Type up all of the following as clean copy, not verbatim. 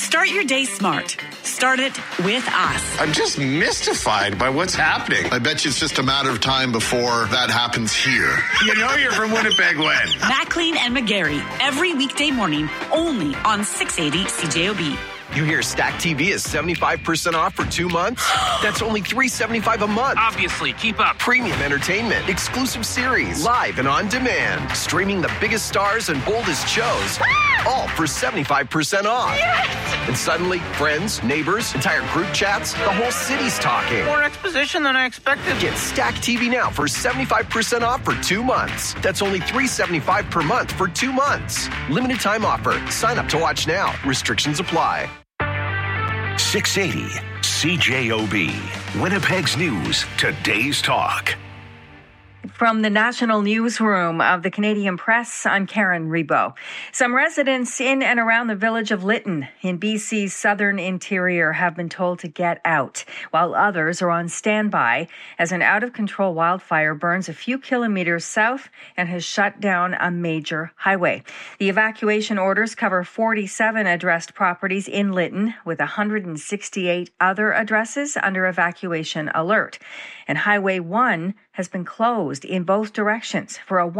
Start your day smart. Start it with us. I'm just mystified by what's happening. I bet you it's just a matter of time before that happens here. You know you're from Winnipeg when? Maclean and McGarry, every weekday morning, only on 680 CJOB. You hear Stack TV is 75% off for 2 months? That's only $375 a month. Obviously, keep up. Premium entertainment, exclusive series, live and on demand. Streaming the biggest stars and boldest shows. All for 75% off. Yes! And suddenly, friends, neighbors, entire group chats, the whole city's talking. More exposition than I expected. Get Stack TV now for 75% off for 2 months. That's only $375 per month for 2 months. Limited time offer. Sign up to watch now. Restrictions apply. 680 CJOB. Winnipeg's News, today's talk. From the National Newsroom of the Canadian Press, I'm Karen Rebo. Some residents in and around the village of Lytton in BC's southern interior have been told to get out, while others are on standby as an out-of-control wildfire burns a few kilometers south and has shut down a major highway. The evacuation orders cover 47 addressed properties in Lytton, with 168 other addresses under evacuation alert. And Highway 1 has been closed in both directions for a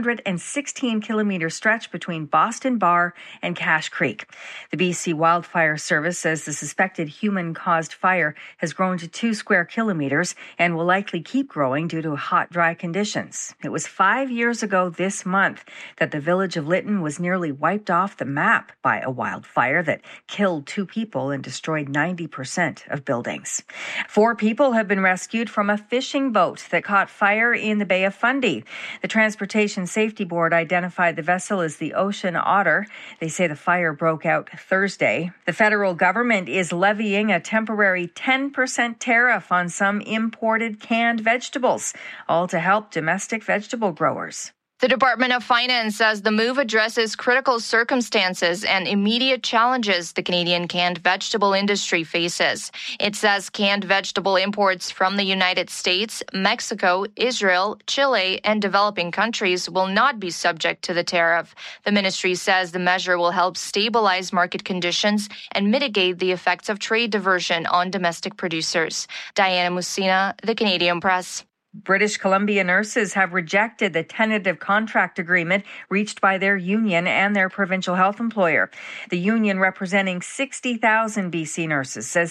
116-kilometer stretch between Boston Bar and Cache Creek. The BC Wildfire Service says the suspected human-caused fire has grown to 2 square kilometers and will likely keep growing due to hot, dry conditions. It was 5 years ago this month that the village of Lytton was nearly wiped off the map by a wildfire that killed 2 people and destroyed 90% of buildings. 4 people have been rescued from a fishing boat that caught fire in the Bay of Fundy. The Transportation Safety Board identified the vessel as the Ocean Otter. They say the fire broke out Thursday. The federal government is levying a temporary 10% tariff on some imported canned vegetables, all to help domestic vegetable growers. The Department of Finance says the move addresses critical circumstances and immediate challenges the Canadian canned vegetable industry faces. It says canned vegetable imports from the United States, Mexico, Israel, Chile, and developing countries will not be subject to the tariff. The ministry says the measure will help stabilize market conditions and mitigate the effects of trade diversion on domestic producers. Diana Musina, The Canadian Press. British Columbia nurses have rejected the tentative contract agreement reached by their union and their provincial health employer. The union, representing 60,000 BC nurses, says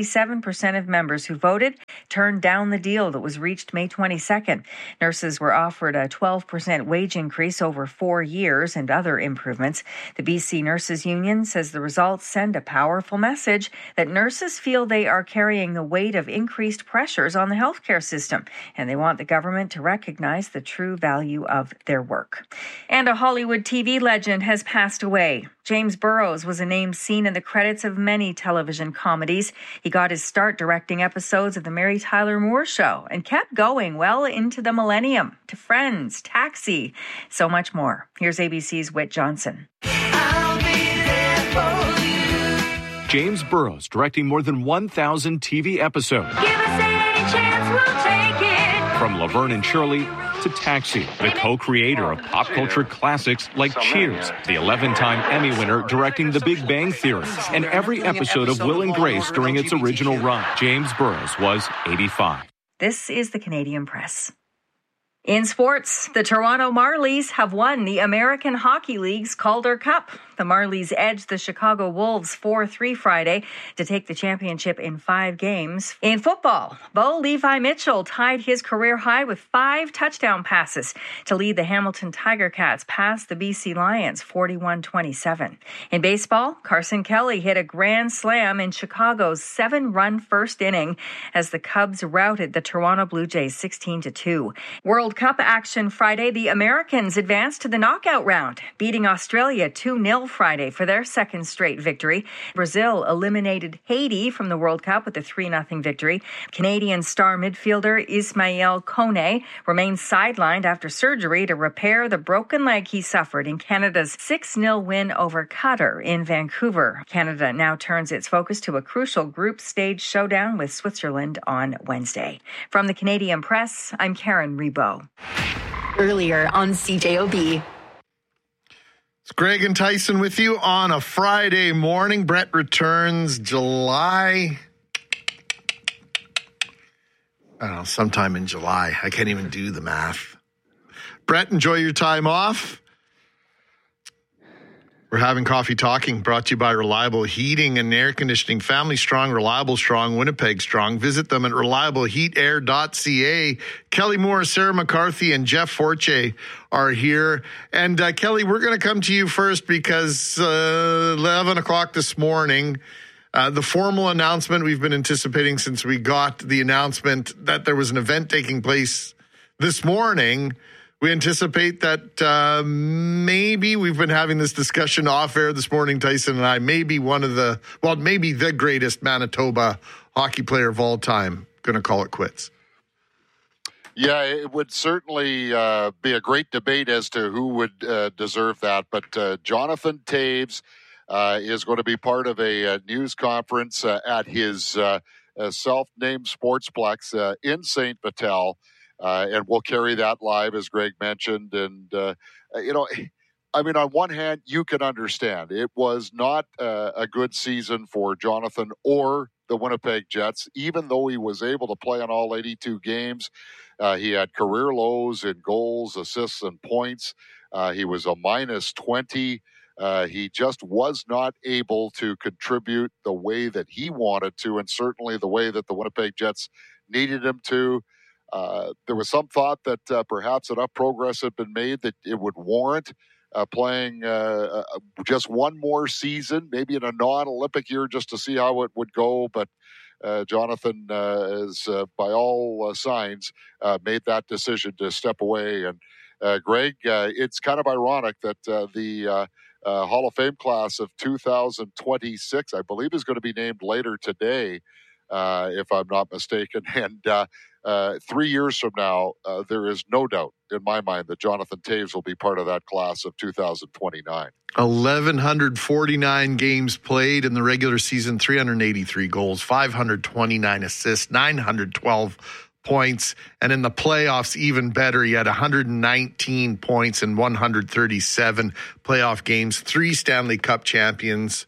67% of members who voted turned down the deal that was reached May 22nd. Nurses were offered a 12% wage increase over 4 years and other improvements. The BC Nurses Union says the results send a powerful message that nurses feel they are carrying the weight of increased pressures on the healthcare system, and they want the government to recognize the true value of their work. And a Hollywood TV legend has passed away. James Burrows was a name seen in the credits of many television comedies. He got his start directing episodes of The Mary Tyler Moore Show and kept going well into the millennium, to Friends, Taxi, so much more. Here's ABC's Whit Johnson. James Burrows directing more than 1,000 TV episodes. Give us any chance, we'll take it. From Laverne and Shirley to Taxi, the co-creator of pop culture classics like Cheers, the 11-time Emmy winner directing The Big Bang Theory, and every episode of Will and Grace during its original run. James Burrows was 85. This is the Canadian Press. In sports, the Toronto Marlies have won the American Hockey League's Calder Cup. The Marlies edged the Chicago Wolves 4-3 Friday to take the championship in 5 games. In football, Bo Levi Mitchell tied his career high with 5 touchdown passes to lead the Hamilton Tiger Cats past the BC Lions 41-27. In baseball, Carson Kelly hit a grand slam in Chicago's 7-run first inning as the Cubs routed the Toronto Blue Jays 16-2. World Cup action Friday, the Americans advanced to the knockout round, beating Australia 2-0 Friday for their second straight victory. Brazil eliminated Haiti from the World Cup with a 3-0 victory. Canadian star midfielder Ismail Kone remains sidelined after surgery to repair the broken leg he suffered in Canada's 6-0 win over Qatar in Vancouver. Canada now turns its focus to a crucial group stage showdown with Switzerland on Wednesday. From the Canadian Press, I'm Karen Rebo. Earlier on CJOB. It's Greg and Tyson with you on a Friday morning. Brett returns sometime in July. I can't even do the math. Brett, enjoy your time off. We're having Coffee Talking, brought to you by Reliable Heating and Air Conditioning. Family strong, reliable strong, Winnipeg strong. Visit them at reliableheatair.ca. Kelly Moore, Sarah McCarthy, and Jeff Forche are here. And Kelly, we're going to come to you first because 11 o'clock this morning, the formal announcement we've been anticipating since we got the announcement that there was an event taking place this morning. We anticipate that maybe we've been having this discussion off air this morning, Tyson and I, maybe maybe the greatest Manitoba hockey player of all time, going to call it quits. Yeah, it would certainly be a great debate as to who would deserve that. But Jonathan Toews is going to be part of a news conference at his self-named Sportsplex in St. Vital. And we'll carry that live, as Greg mentioned. And, on one hand, you can understand. It was not a good season for Jonathan or the Winnipeg Jets, even though he was able to play in all 82 games. He had career lows in goals, assists, and points. He was a minus 20. He just was not able to contribute the way that he wanted to, and certainly the way that the Winnipeg Jets needed him to. There was some thought that perhaps enough progress had been made that it would warrant playing just one more season, maybe in a non-Olympic year, just to see how it would go. But Jonathan is, by all signs, made that decision to step away. And Greg, it's kind of ironic that the Hall of Fame class of 2026, I believe, is going to be named later today, if I'm not mistaken. And 3 years from now, there is no doubt in my mind that Jonathan Toews will be part of that class of 2029. 1,149 games played in the regular season, 383 goals, 529 assists, 912 points. And in the playoffs, even better, he had 119 points in 137 playoff games, 3 Stanley Cup championships,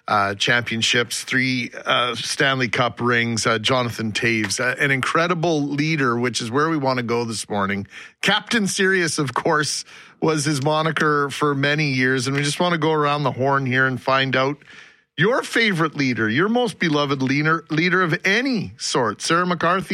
3 Stanley Cup rings. Jonathan Toews, an incredible leader, which is where we want to go this morning. Captain Serious, of course, was his moniker for many years. And we just want to go around the horn here and find out your favorite leader, your most beloved leader of any sort. Sarah McCarthy.